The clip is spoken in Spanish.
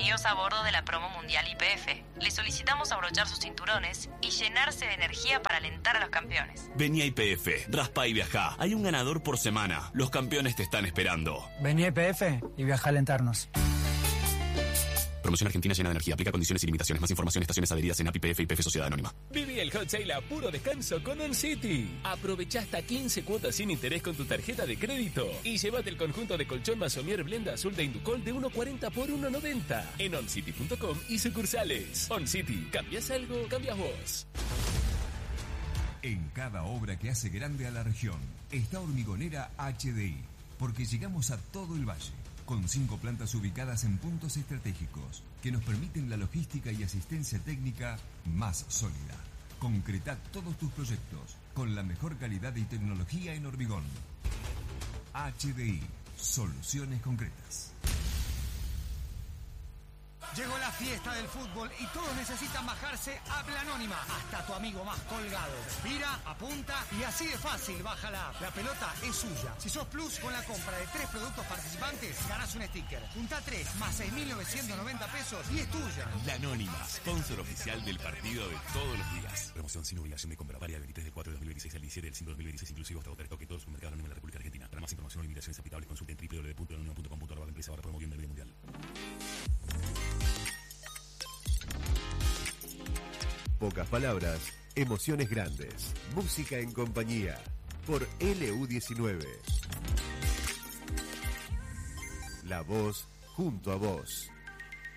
Bienvenidos a bordo de la promo mundial YPF. Les solicitamos abrochar sus cinturones y llenarse de energía para alentar a los campeones. Vení a YPF, raspa y viajá. Hay un ganador por semana. Los campeones te están esperando. Vení a YPF y viaja a alentarnos. Promoción Argentina llena de energía. Aplica condiciones y limitaciones. Más información, estaciones adheridas en API, YPF y YPF Sociedad Anónima. Viví el Hot Sale a puro descanso con OnCity. Aprovecha hasta 15 cuotas sin interés con tu tarjeta de crédito. Y llévate el conjunto de colchón Masomier Blenda Azul de Inducol de 1.40 por 1.90 en oncity.com y sucursales. OnCity. ¿Cambias algo? Cambias vos. En cada obra que hace grande a la región está Hormigonera HDI, porque llegamos a todo el valle, con 5 plantas ubicadas en puntos estratégicos que nos permiten la logística y asistencia técnica más sólida. Concreta todos tus proyectos con la mejor calidad y tecnología en hormigón. HDI, soluciones concretas. Llegó la fiesta del fútbol y todos necesitan bajarse App La Anónima. Hasta tu amigo más colgado. Respira, apunta y así de fácil baja la app. La pelota es suya. Si sos Plus, con la compra de 3 productos participantes, ganás un sticker. Junta 3 más 6.990 pesos y es tuya. La Anónima, sponsor oficial del partido de todos los días. Promoción sin obligación de compra. Varia del 23 del 4 de 2026 al 17 del 5 de 2026, inclusive hasta votar toque todos los supermercados anónimos en la República Argentina. Para más información o limitaciones aplicables, consulten www.lanónima.com.ar/empresa/promoviendo el video mundial. Pocas palabras, emociones grandes. Música en compañía. Por LU19. La voz junto a vos.